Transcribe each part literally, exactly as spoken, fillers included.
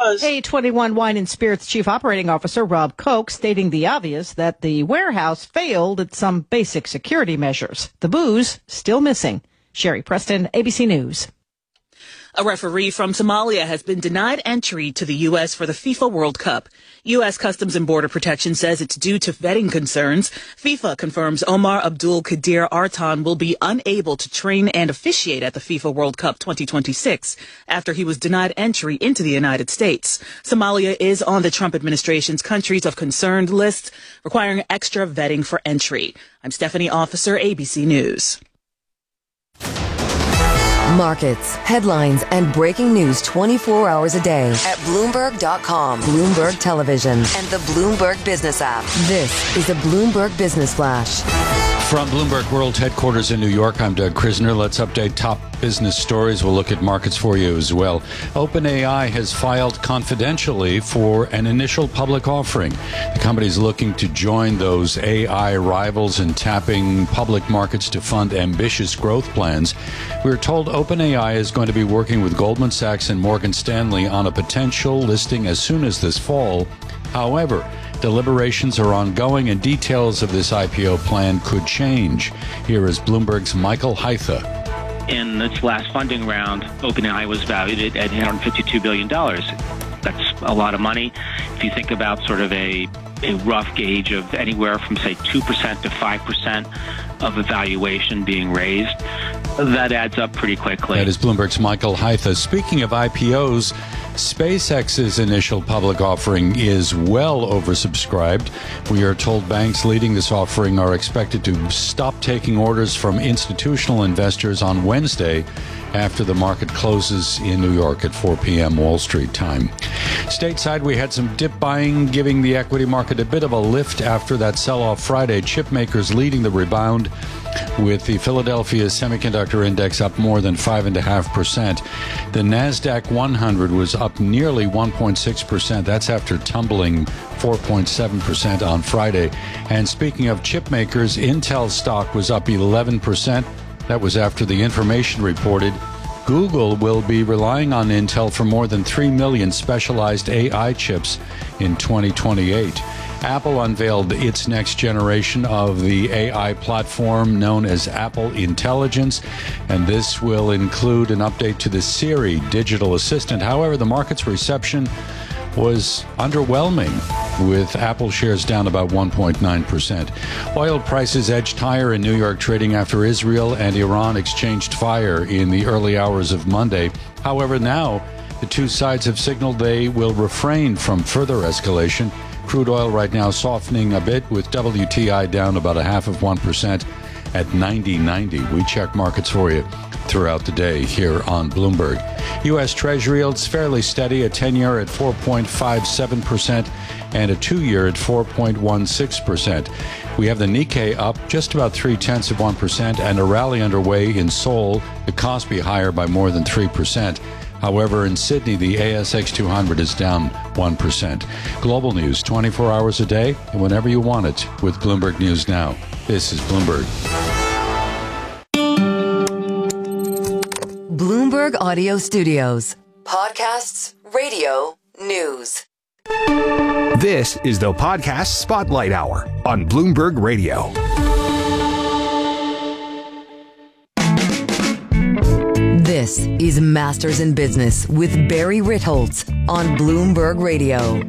was. A twenty-one Wine and Spirits Chief Operating Officer Rob Koch stating the obvious that the warehouse failed at some basic security measures. The booze still missing. Sherry Preston, A B C News. A referee from Somalia has been denied entry to the U S for the FIFA World Cup. U S Customs and Border Protection says it's due to vetting concerns. FIFA confirms Omar Abdul Qadir Artan will be unable to train and officiate at the FIFA World Cup twenty twenty-six after he was denied entry into the United States. Somalia is on the Trump administration's countries of concerned list, requiring extra vetting for entry. I'm Stephanie Officer, A B C News. Markets, headlines, and breaking news twenty-four hours a day at Bloomberg dot com, Bloomberg Television, and the Bloomberg Business app. This is a Bloomberg Business Flash. From Bloomberg World Headquarters in New York, I'm Doug Krisner. Let's update top business stories. We'll look at markets for you as well. OpenAI has filed confidentially for an initial public offering. The company is looking to join those A I rivals in tapping public markets to fund ambitious growth plans. We're told OpenAI is going to be working with Goldman Sachs and Morgan Stanley on a potential listing as soon as this fall. However, deliberations are ongoing and details of this I P O plan could change. Here is Bloomberg's Michael Heitha. In its last funding round, OpenAI was valued at one hundred fifty-two billion dollars. That's a lot of money. If you think about sort of a, a rough gauge of anywhere from, say, two percent to five percent of a valuation being raised, that adds up pretty quickly. That is Bloomberg's Michael Heitha. Speaking of I P Os, SpaceX's initial public offering is well oversubscribed. We are told banks leading this offering are expected to stop taking orders from institutional investors on Wednesday after the market closes in New York at four p.m. Wall Street time. Stateside, we had some dip buying, giving the equity market a bit of a lift after that sell-off Friday. Chip makers leading the rebound, with the Philadelphia Semiconductor Index up more than five point five percent. The NASDAQ one hundred was up nearly one point six percent. That's after tumbling four point seven percent on Friday. And speaking of chip makers, Intel stock was up eleven percent. That was after the information reported Google will be relying on Intel for more than three million specialized A I chips in twenty twenty-eight. Apple unveiled its next generation of the A I platform known as Apple Intelligence, and this will include an update to the Siri digital assistant. However, the market's reception was underwhelming, with Apple shares down about one point nine percent. Oil prices edged higher in New York trading after Israel and Iran exchanged fire in the early hours of Monday. However, now the two sides have signaled they will refrain from further escalation. Crude oil right now softening a bit, with W T I down about a half of one percent at ninety ninety. We check markets for you throughout the day here on Bloomberg. U S. Treasury yields fairly steady, a ten-year at four point five seven percent and a two-year at four point one six percent. We have the Nikkei up just about three-tenths of one percent and a rally underway in Seoul, the Kospi higher by more than three percent. However, in Sydney, the A S X two hundred is down one percent. Global news twenty-four hours a day and whenever you want it with Bloomberg News Now. This is Bloomberg. Bloomberg Audio Studios. Podcasts, radio, news. This is the Podcast Spotlight Hour on Bloomberg Radio. This is Masters in Business with Barry Ritholtz on Bloomberg Radio.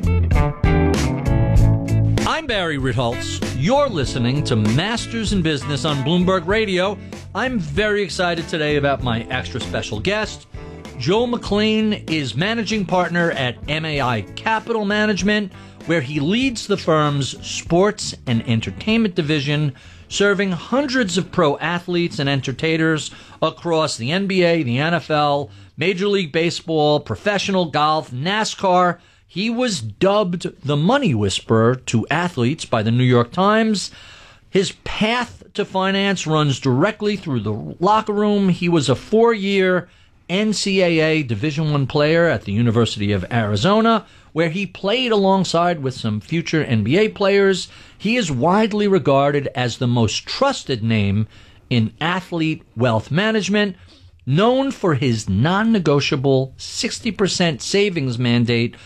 I'm Barry Ritholtz. You're listening to Masters in Business on Bloomberg Radio. I'm very excited today about my extra special guest. Joe McLean is managing partner at M A I Capital Management, where he leads the firm's sports and entertainment division, serving hundreds of pro athletes and entertainers across the N B A, the N F L, Major League Baseball, professional golf, NASCAR. He was dubbed the Money Whisperer to athletes by the New York Times. His path to finance runs directly through the locker room. He was a four-year N C double A Division I player at the University of Arizona, where he played alongside with some future N B A players. He is widely regarded as the most trusted name in athlete wealth management, known for his non-negotiable sixty percent savings mandate